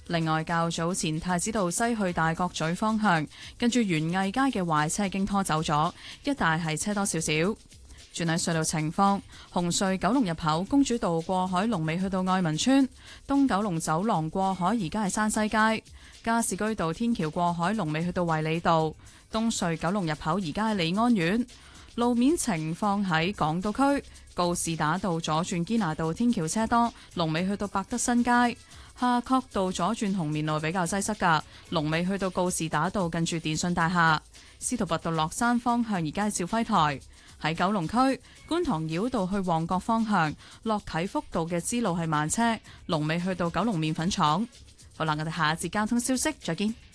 另外，較早前太子道西去大角咀方向，跟住園藝街嘅壞車已經拖走咗，一帶係車多少少。轉喺隧道情況，紅隧九龍入口公主道過海龍尾去到愛民村，東九龍走廊過海而家係山西街，加士居道天橋過海龍尾去到衛理道，東隧九龍入口而家係利安苑。路面情況喺港島區告士打道左轉堅拿道天橋車多，龍尾去到百德新街。夏慤道左轉紅棉路比較擠塞㗎，龍尾去到告士打道近住電訊大廈。司徒拔道落山方向而家係兆輝台。喺九龍區觀塘繞道去旺角方向，落啟福道嘅支路係慢車，龍尾去到九龍麵粉廠。好啦，我哋下一節交通消息再見。